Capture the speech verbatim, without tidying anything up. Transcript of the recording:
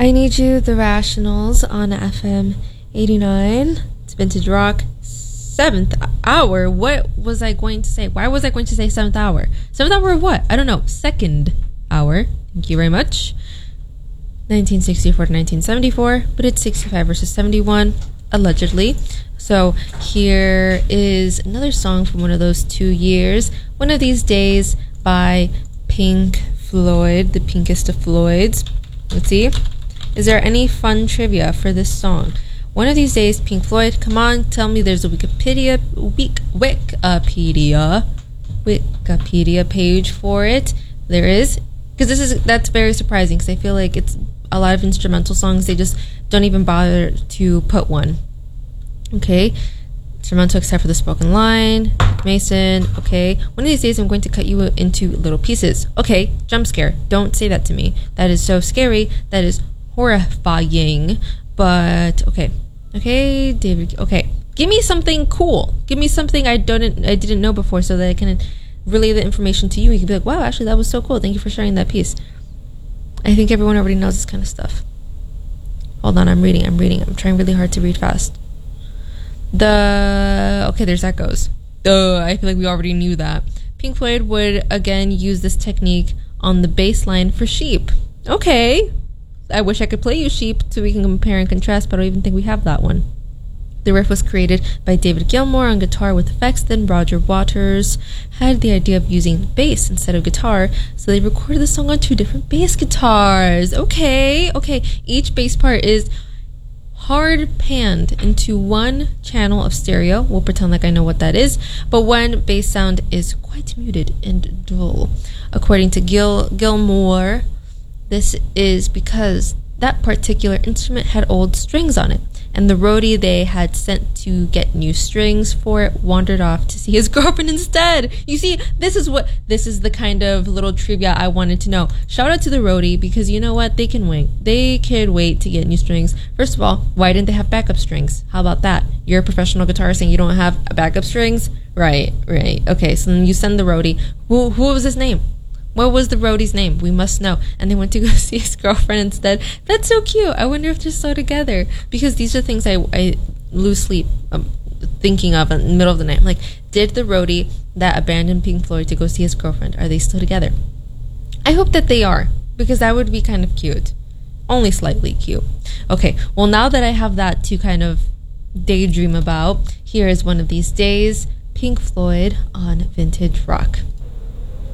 I Need You, The Rationals on F M eighty-nine. It's Vintage Rock. Seventh hour? What was I going to say? Why was I going to say seventh hour? Seventh hour of what? I don't know. Second hour. Thank you very much. nineteen sixty-four to nineteen seventy-four, but it's sixty-five versus seventy-one, allegedly. So here is another song from one of those two years. One of These Days by Pink Floyd, the pinkest of Floyds. Let's see. Is there any fun trivia for this song? One of These Days, Pink Floyd. Come on, tell me there's a Wikipedia, Wik, Wikipedia, Wikipedia page for it. There is, because this is that's very surprising. Because I feel like it's a lot of instrumental songs. They just don't even bother to put one. Okay, instrumental except for the spoken line. Mason. Okay, one of these days I'm going to cut you into little pieces. Okay, jump scare. Don't say that to me. That is so scary. That is horrifying. But okay, okay, David. Okay, give me something cool. Give me something I don't, I didn't know before, so that I can relay the information to you. You can be like, "Wow, actually, that was so cool. Thank you for sharing that piece." I think everyone already knows this kind of stuff. Hold on, I'm reading. I'm reading. I'm trying really hard to read fast. The okay, there's echoes. Duh, I feel like we already knew that. Pink Floyd would again use this technique on the bass line for Sheep. Okay. I wish I could play you Sheep so we can compare and contrast, but I don't even think we have that one. The riff was created by David Gilmour on guitar with effects. Then Roger Waters had the idea of using bass instead of guitar, so they recorded the song on two different bass guitars. Okay, okay. Each bass part is hard panned into one channel of stereo. We'll pretend like I know what that is, but one bass sound is quite muted and dull. According to Gil Gilmour, this is because that particular instrument had old strings on it, and the roadie they had sent to get new strings for it wandered off to see his girlfriend instead. You see, this is what this is the kind of little trivia I wanted to know. Shout out to the roadie, because you know what? They can wait. They could wait to get new strings. First of all, why didn't they have backup strings? How about that? You're a professional guitarist saying you don't have backup strings? Right, right. Okay, so then you send the roadie. Who, who was his name? What was the roadie's name? We must know. And they went to go see his girlfriend instead. That's so cute. I wonder if they're still together. Because these are things I, I lose sleep um, thinking of in the middle of the night. I'm like, did the roadie that abandoned Pink Floyd to go see his girlfriend, are they still together? I hope that they are, because that would be kind of cute. Only slightly cute. Okay, well, now that I have that to kind of daydream about, here is One of These Days, Pink Floyd on Vintage Rock.